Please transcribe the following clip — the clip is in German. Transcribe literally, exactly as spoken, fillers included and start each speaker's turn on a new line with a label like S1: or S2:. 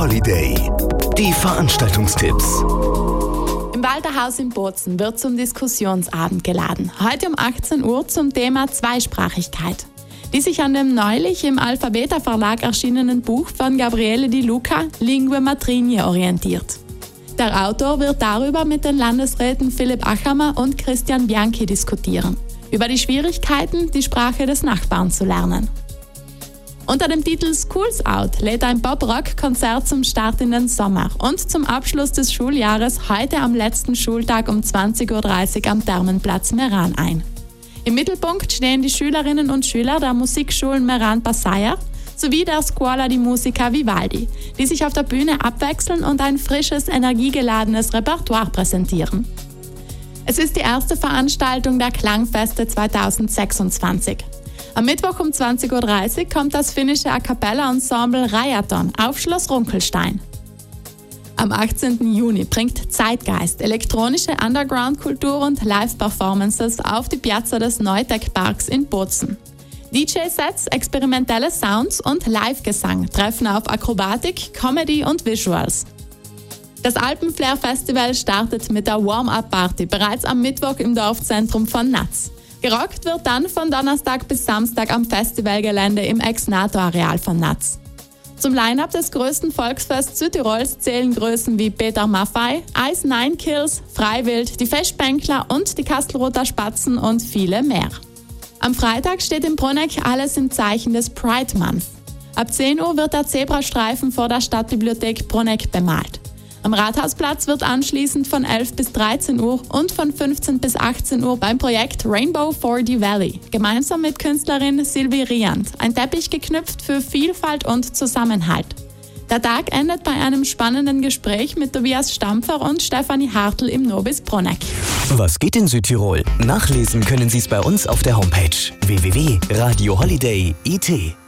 S1: Holiday. Die Veranstaltungstipps.
S2: Im Walterhaus in Bozen wird zum Diskussionsabend geladen. Heute um achtzehn Uhr zum Thema Zweisprachigkeit, die sich an dem neulich im Alphabeta Verlag erschienenen Buch von Gabriele Di Luca Lingue Matrignie orientiert. Der Autor wird darüber mit den Landesräten Philipp Achammer und Christian Bianchi diskutieren, über die Schwierigkeiten, die Sprache des Nachbarn zu lernen. Unter dem Titel Schools Out lädt ein Pop-Rock-Konzert zum Start in den Sommer und zum Abschluss des Schuljahres heute am letzten Schultag um zwanzig Uhr dreißig am Thermenplatz Meran ein. Im Mittelpunkt stehen die Schülerinnen und Schüler der Musikschulen Meran Passaia sowie der Scuola di Musica Vivaldi, die sich auf der Bühne abwechseln und ein frisches, energiegeladenes Repertoire präsentieren. Es ist die erste Veranstaltung der Klangfeste zweitausendsechsundzwanzig. Am Mittwoch um zwanzig Uhr dreißig kommt das finnische A Cappella-Ensemble Rajaton auf Schloss Runkelstein. Am achtzehnten Juni bringt Zeitgeist elektronische Underground-Kultur und Live-Performances auf die Piazza des Neutec-Parks in Bozen. D J-Sets, experimentelle Sounds und Live-Gesang treffen auf Akrobatik, Comedy und Visuals. Das Alpenflair-Festival startet mit der Warm-Up-Party bereits am Mittwoch im Dorfzentrum von Natz. Gerockt wird dann von Donnerstag bis Samstag am Festivalgelände im Ex-NATO-Areal von Natz. Zum Line-Up des größten Volksfests Südtirols zählen Größen wie Peter Maffay, Ice Nine Kills, Freiwild, die Feschbänkler und die Kastelruther Spatzen und viele mehr. Am Freitag steht im Bruneck alles im Zeichen des Pride Month. Ab zehn Uhr wird der Zebrastreifen vor der Stadtbibliothek Bruneck bemalt. Am Rathausplatz wird anschließend von elf bis dreizehn Uhr und von fünfzehn bis achtzehn Uhr beim Projekt Rainbow for the Valley gemeinsam mit Künstlerin Sylvie Riant ein Teppich geknüpft für Vielfalt und Zusammenhalt. Der Tag endet bei einem spannenden Gespräch mit Tobias Stampfer und Stefanie Hartl im Nobis Bruneck.
S1: Was geht in Südtirol? Nachlesen können Sie es bei uns auf der Homepage w w w punkt radio holiday punkt i t.